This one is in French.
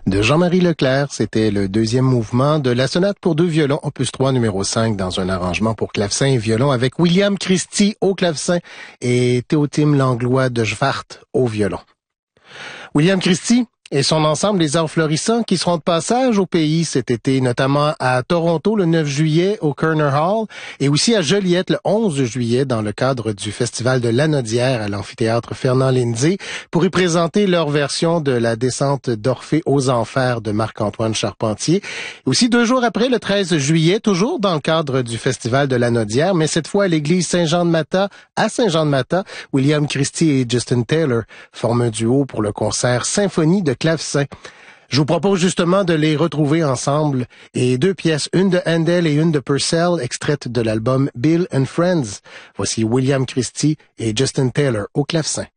de Jean-Marie Leclerc. C'était le deuxième mouvement de la sonate pour deux violons, opus 3, numéro 5, dans un arrangement pour clavecin et violon avec William Christie au clavecin et Théotime Langlois de Schwart au violon. William Christie et son ensemble Les Arts Florissants qui seront de passage au pays cet été, notamment à Toronto le 9 juillet au Kerner Hall et aussi à Joliette le 11 juillet dans le cadre du Festival de l'Anaudière à l'amphithéâtre Fernand-Lindsay pour y présenter leur version de la descente d'Orphée aux Enfers de Marc-Antoine Charpentier. Et aussi 2 jours après, le 13 juillet, toujours dans le cadre du Festival de l'Anaudière, mais cette fois à l'église Saint-Jean-de-Mata, à Saint-Jean-de-Mata, William Christie et Justin Taylor forment un duo pour le concert Symphonie de clavecin. Je vous propose justement de les retrouver ensemble et 2 pièces, une de Handel et une de Purcell, extraites de l'album Bill and Friends. Voici William Christie et Justin Taylor au clavecin.